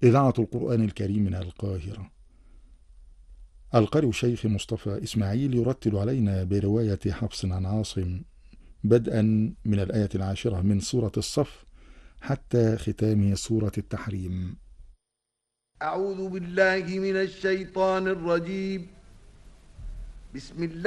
إذاعة القرآن الكريم من القاهرة. القارئ الشيخ مصطفى إسماعيل يرتل علينا برواية حفص عن عاصم بدءا من الآية 10 من سورة الصف حتى ختام سورة التحريم. أعوذ بالله من الشيطان الرجيم. بسم الله